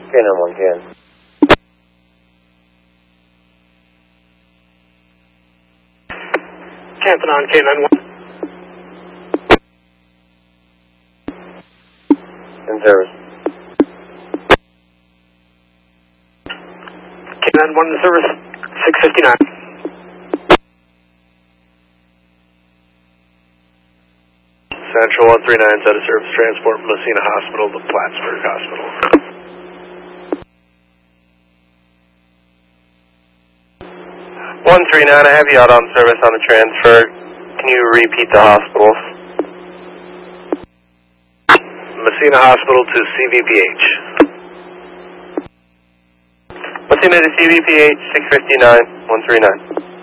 K91 can. Canton on K91. In service. K91 in service, 659. Central 139 is out of service, transport from Messina Hospital to Plattsburgh Hospital. I have you out on service on the transfer. Can you repeat the hospitals? Messina Hospital to CVPH. Messina to CVPH, 659, 139.